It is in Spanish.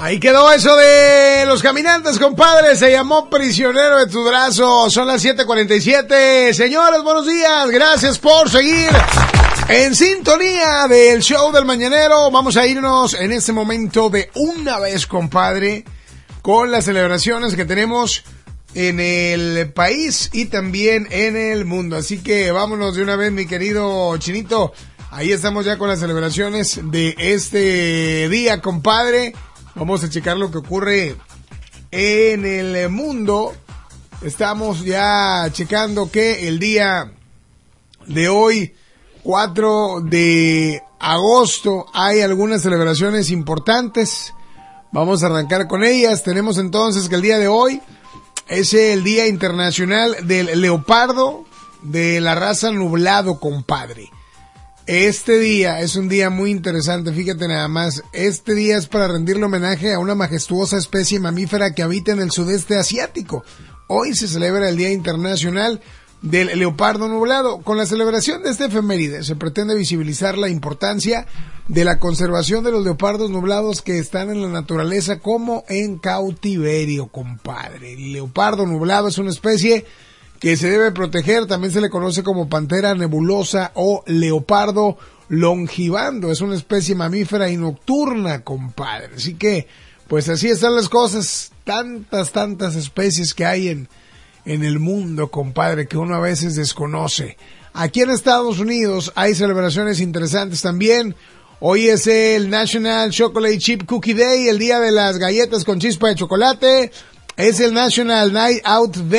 Ahí quedó eso de Los Caminantes, compadre. Se llamó Prisionero de tu brazo. Son las 7:47. Señores, buenos días. Gracias por seguir en sintonía del show del mañanero. Vamos a irnos en este momento de una vez, compadre, con las celebraciones que tenemos en el país y también en el mundo. Así que vámonos de una vez, mi querido Chinito. Ahí estamos ya con las celebraciones de este día, compadre. Vamos a checar lo que ocurre en el mundo. Estamos ya checando que el día de hoy, 4 de agosto, hay algunas celebraciones importantes. Vamos a arrancar con ellas. Tenemos entonces que el día de hoy es el Día Internacional del Leopardo de la raza nublado, compadre. Este día es un día muy interesante, fíjate nada más. Este día es para rendirle homenaje a una majestuosa especie mamífera que habita en el sudeste asiático. Hoy se celebra el Día Internacional del Leopardo Nublado. Con la celebración de este efeméride se pretende visibilizar la importancia de la conservación de los leopardos nublados que están en la naturaleza como en cautiverio, compadre. El leopardo nublado es una especie que se debe proteger, también se le conoce como pantera nebulosa o leopardo longibando. Es una especie mamífera y nocturna, compadre. Así que, pues así están las cosas. Tantas especies que hay en el mundo, compadre, que uno a veces desconoce. Aquí en Estados Unidos hay celebraciones interesantes también. Hoy es el National Chocolate Chip Cookie Day, el día de las galletas con chispa de chocolate. Es el National Night Out Day.